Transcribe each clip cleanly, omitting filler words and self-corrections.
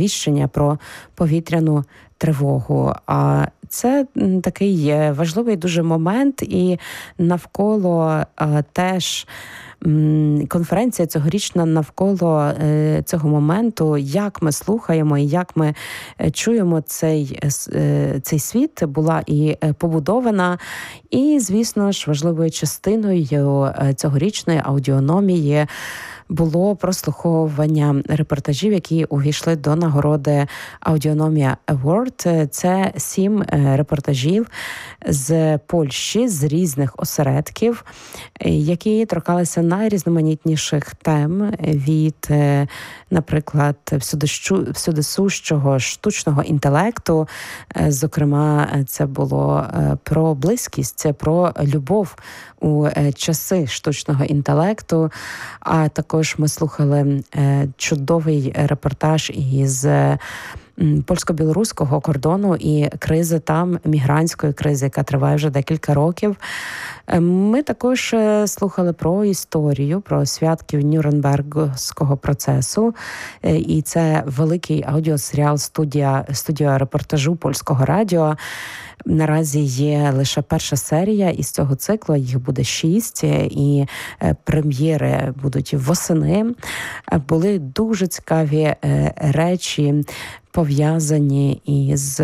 сповіщення про повітряну тривогу. А це такий важливий дуже момент, і навколо теж конференція цьогорічна навколо цього моменту, як ми слухаємо і як ми чуємо цей світ, була і побудована. І, звісно ж, важливою частиною цьогорічної аудіономії було прослуховування репортажів, які увійшли до нагороди Audionomia Award. Це 7 репортажів з Польщі, з різних осередків, які торкалися найрізноманітніших тем від, наприклад, всюдисущого штучного інтелекту. Зокрема, це було про близькість, це про любов у часи штучного інтелекту, а також ми слухали чудовий репортаж із польсько-білоруського кордону і кризи там, мігрантської кризи, яка триває вже декілька років. Ми також слухали про історію, про свідків Нюрнбергського процесу. І це великий аудіосеріал студія репортажу Польського радіо. Наразі є лише перша серія із цього циклу, їх буде 6, і прем'єри будуть восени. Були дуже цікаві речі, пов'язані із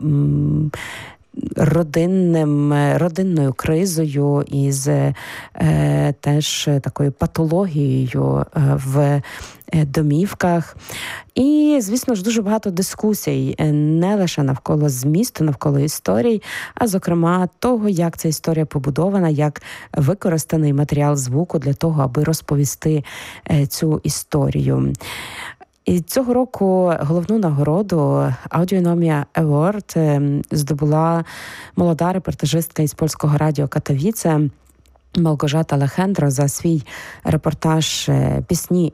родинною кризою, із теж такою патологією в домівках. І, звісно ж, дуже багато дискусій, не лише навколо змісту, навколо історій, а, зокрема, того, як ця історія побудована, як використаний матеріал звуку для того, аби розповісти цю історію. І цього року головну нагороду Audionomia Award здобула молода репортажистка із Польського радіо Катовіце Малгожата Лехендро за свій репортаж пісні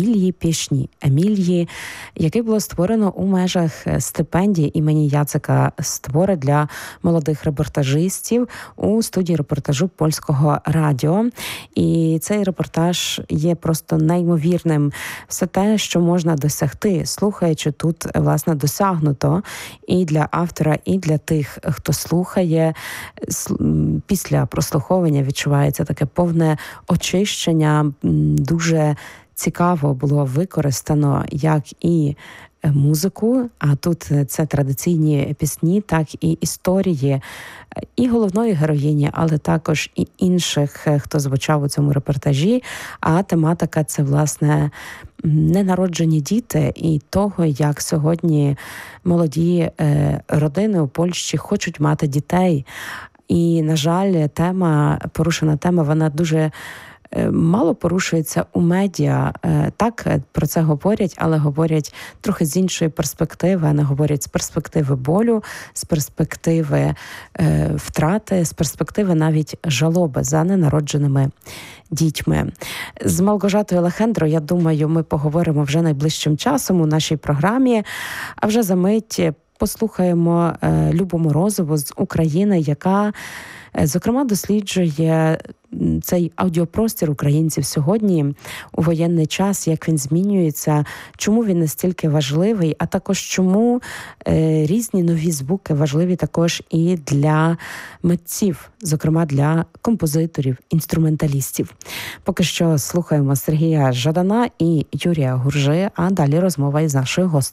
Емілії, який було створено у межах стипендії імені Яцека Створи для молодих репортажистів у студії репортажу Польського радіо. І цей репортаж є просто неймовірним. Все те, що можна досягти, слухаючи, тут, власне, досягнуто і для автора, і для тих, хто слухає. Після прослуховування відчувається таке повне очищення, дуже цікаво було використано як і музику, а тут це традиційні пісні, так і історії і головної героїні, але також і інших, хто звучав у цьому репортажі. А тематика – це, власне, ненароджені діти і того, як сьогодні молоді родини у Польщі хочуть мати дітей. І, на жаль, порушена тема, вона дуже мало порушується у медіа. Так, про це говорять, але говорять трохи з іншої перспективи. Вони говорять з перспективи болю, з перспективи втрати, з перспективи навіть жалоби за ненародженими дітьми. З Малгожатою Лехендро, я думаю, ми поговоримо вже найближчим часом у нашій програмі, а вже за мить послухаємо Любу Морозову з України, яка, зокрема, досліджує цей аудіопростір українців сьогодні у воєнний час, як він змінюється, чому він настільки важливий, а також чому різні нові звуки важливі також і для митців, зокрема для композиторів, інструменталістів. Поки що слухаємо Сергія Жадана і Юрія Гуржи, а далі розмова із нашою гостею.